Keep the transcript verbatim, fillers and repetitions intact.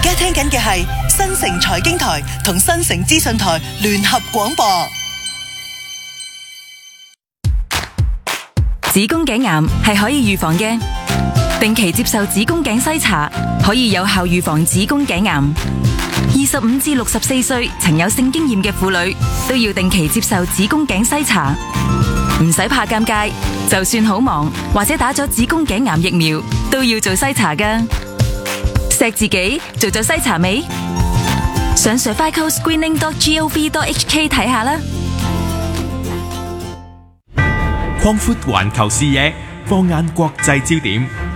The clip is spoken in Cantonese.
家聽緊嘅係新城財經台同新城資訊台聯合廣播。 子宮頸癌係可以預防嘅，定期接受子宮頸篩查可以有效預防子宮頸癌。二十五至六十四歲曾有性經驗嘅婦女都要定期接受子宮頸篩查，唔使怕尷尬，就算好忙或者打咗子宮頸癌疫苗都要做篩查㗎。錫自己做咗篩查未？上 cervical screening dot gov dot h k 睇下啦。 擴闊環球視野，放眼國際焦點。